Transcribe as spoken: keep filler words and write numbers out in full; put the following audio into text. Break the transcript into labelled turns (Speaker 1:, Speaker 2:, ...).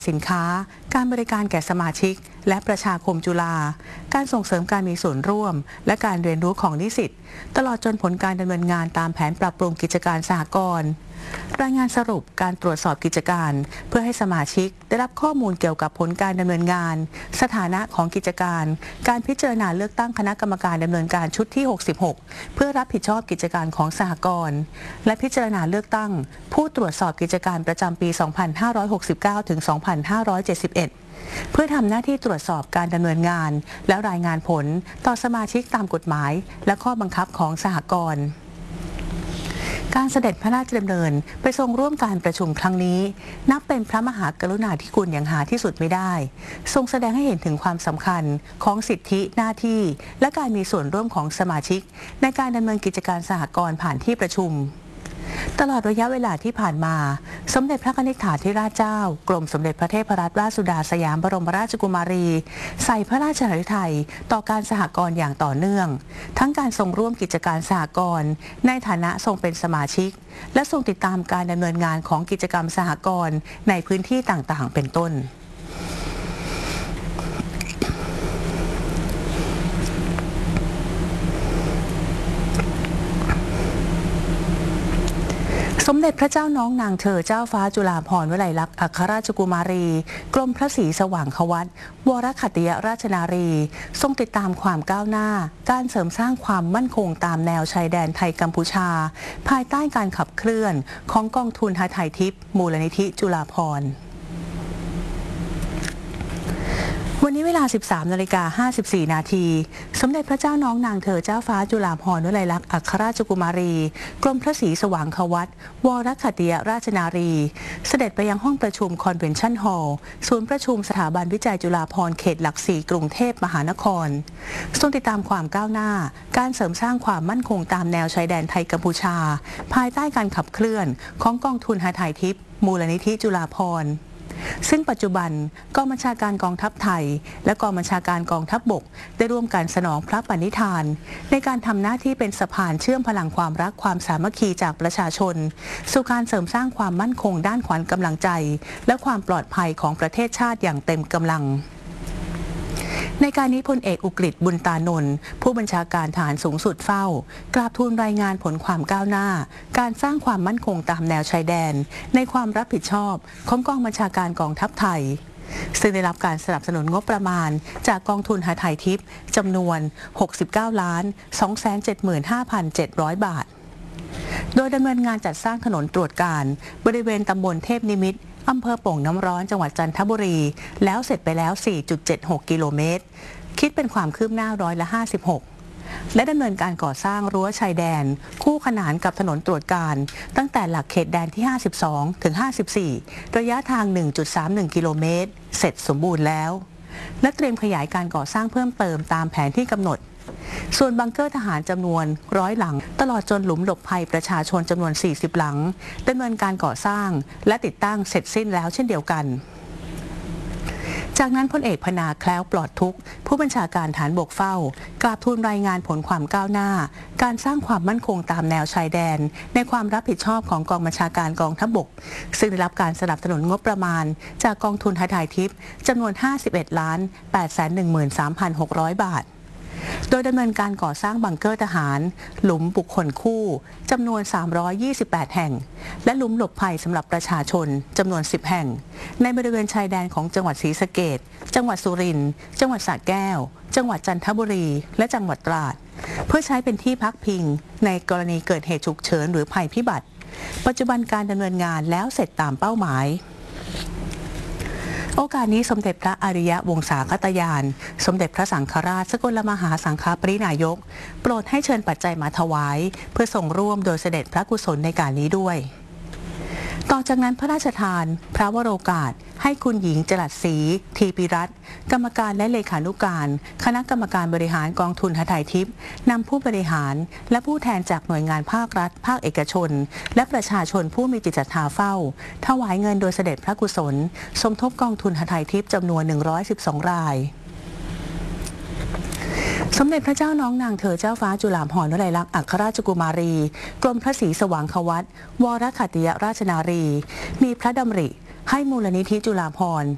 Speaker 1: สินค้าการบริการแก่สมาชิกและประชาคมจุฬาการส่งเสริมการมีส่วนร่วมและการเรียนรู้ของนิสิตตลอดจนผลการดำเนินงานตามแผนปรับปรุงกิจการสหกรณ์รายงานสรุปการตรวจสอบกิจการเพื่อให้สมาชิกได้รับข้อมูลเกี่ยวกับผลการดำเนินงานสถานะของกิจการการพิจารณาเลือกตั้งคณะกรรมการดำเนินการชุดที่หกสิบหกเพื่อรับผิดชอบกิจการของสหกรณ์และพิจารณาเลือกตั้งผู้ตรวจสอบกิจการประจำปี สองพันห้าร้อยหกสิบเก้า ถึง สองพันห้าร้อยเจ็ดสิบเอ็ด เพื่อทำหน้าที่ตรวจสอบการดำเนินงานและรายงานผลต่อสมาชิกตามกฎหมายและข้อบังคับของสหกรณ์การเสด็จพระราชดำเนินไปทรงร่วมการประชุมครั้งนี้นับเป็นพระมหากรุณาธิคุณอย่างหาที่สุดไม่ได้ทรงแสดงให้เห็นถึงความสำคัญของสิทธิหน้าที่และการมีส่วนร่วมของสมาชิกในการดำเนินกิจการสหกรณ์ผ่านที่ประชุมตลอดระยะเวลาที่ผ่านมาสมเด็จพระนิธิถาธิราชเจ้ากรมสมเด็จพระเทพรัตนราชสุดาสยามบรมราชกุมารีใส่พระราชหฤทัยต่อการสหกรณ์อย่างต่อเนื่องทั้งการทรงร่วมกิจการสหกรณ์ในฐานะทรงเป็นสมาชิกและทรงติดตามการดำเนินงานของกิจกรรมสหกรณ์ในพื้นที่ต่างๆเป็นต้นสมเด็จพระเจ้าน้องนางเธอเจ้าฟ้าจุฬาภรณ์วลัยลักษณ์อัครราชกุมารีกรมพระศรีสว่างควัตวรขัตติยราชนารีทรงติดตามความก้าวหน้าการเสริมสร้างความมั่นคงตามแนวชายแดนไทยกัมพูชาภายใต้การขับเคลื่อนของกองทุนหทัยทิพย์มูลนิธิจุฬาภรณ์วันนี้เวลา สิบสามนาฬิกาห้าสิบสี่ นาทีสมเด็จพระเจ้าน้องนางเธอเจ้าฟ้าจุฬาภรณ์วลัยลักษณ์อัครราชกุมารีกรมพระศรีสว่างควัตวรขัตติยราชนารีเสด็จไปยังห้องประชุมคอนเวนชั่นฮอลล์ศูนย์ประชุมสถาบันวิจัยจุฬาภรณ์เขตหลักสี่กรุงเทพมหานครทรงติดตามความก้าวหน้าการเสริมสร้างความมั่นคงตามแนวชายแดนไทยกัมพูชาภายใต้การขับเคลื่อนของกองทุนหทัยทิพย์มูลนิธิจุฬาภรณ์ซึ่งปัจจุบันกองบัญชาการกองทัพไทยและกองบัญชาการกองทัพบกได้ร่วมกันสนองพระปณิธานในการทำหน้าที่เป็นสะพานเชื่อมพลังความรักความสามัคคีจากประชาชนสู่การเสริมสร้างความมั่นคงด้านขวัญกำลังใจและความปลอดภัยของประเทศชาติอย่างเต็มกำลังในการนี้พลเอกอุกฤษบุญตานนท์ผู้บัญชาการทหารสูงสุดเฝ้ากราบทูลรายงานผลความก้าวหน้าการสร้างความมั่นคงตามแนวชายแดนในความรับผิดชอบของกองบัญชาการกองทัพไทยซึ่งได้รับการสนับสนุนงบประมาณจากกองทุนหทัยทิพย์จำนวน หกสิบเก้าล้าน สองแสนเจ็ดหมื่นห้าพันเจ็ดร้อย บาทโดยดำเนินงานจัดสร้างถนนตรวจการบริเวณตำบลเทพนิมิตรอำเภอโป่งน้ำร้อนจังหวัดจันทบุรีแล้วเสร็จไปแล้ว สี่จุดเจ็ดหก กิโลเมตรคิดเป็นความคืบหน้าร้อยละห้าสิบหกและดำเนินการก่อสร้างรั้วชายแดนคู่ขนานกับถนนตรวจการตั้งแต่หลักเขตแดนที่ห้าสิบสองถึงห้าสิบสี่ระยะทาง หนึ่งจุดสามหนึ่ง กิโลเมตรเสร็จสมบูรณ์แล้วและเตรียมขยายการก่อสร้างเพิ่มเติมตามแผนที่กำหนดส่วนบังเกอร์ทหารจำนวนร้อยหลังตลอดจนหลุมหลบภัยประชาชนจำนวนสี่สิบหลังดำเนินการก่อสร้างและติดตั้งเสร็จสิ้นแล้วเช่นเดียวกันจากนั้นพลเอกพนาแคล้วปลอดทุกข์ผู้บัญชาการฐานบกเฝ้ากราบทูลรายงานผลความก้าวหน้าการสร้างความมั่นคงตามแนวชายแดนในความรับผิดชอบของกองบัญชาการกองทัพบกซึ่งได้รับการสนับสนุนงบประมาณจากกองทุนหทัยทิพย์จำนวนห้าสิบเอ็ดล้าน แปดแสนหนึ่งหมื่นสามพันหกร้อย บาทโดยดำเนินการก่อสร้างบังเกอร์ทหารหลุมบุคคลคู่จำนวนสามร้อยยี่สิบแปดแห่งและหลุมหลบภัยสำหรับประชาชนจำนวนสิบแห่งในบริเวณชายแดนของจังหวัดศรีสะเกษจังหวัดสุรินทร์จังหวัดสระแก้วจังหวัดจันทบุรีและจังหวัดตราดเพื่อใช้เป็นที่พักพิงในกรณีเกิดเหตุฉุกเฉินหรือภัยพิบัติปัจจุบันการดำเนินงานแล้วเสร็จตามเป้าหมายโอกาสนี้สมเด็จพระอริยวงศาคตยานสมเด็จพระสังฆราชสกลมหาสังฆปรินายกโปรดให้เชิญปัจจัยมาถวายเพื่อส่งร่วมโดยเสด็จพระกุศลในการนี้ด้วยต่อจากนั้นพระราชทานพระวโรกาสให้คุณหญิงจรัสศรีทีปิรัตน์กรรมการและเลขานุการคณะกรรมการบริหารกองทุนหทัยทิพย์นำผู้บริหารและผู้แทนจากหน่วยงานภาครัฐภาคเอกชนและประชาชนผู้มีจิตศรัทธาเฝ้าถวายเงินโดยเสด็จพระกุศลสมทบกองทุนหทัยทิพย์จำนวนหนึ่งร้อยสิบสองรายสมเด็จพระเจ้าน้องนางเธอเจ้าฟ้าจุฬาภรณ์วลัยลักษณ์อัครราชกุมารีกรมพระศรีสว่างควัตวรขัตติยราชนารีมีพระดำริให้มูลนิธิจุฬาภรณ์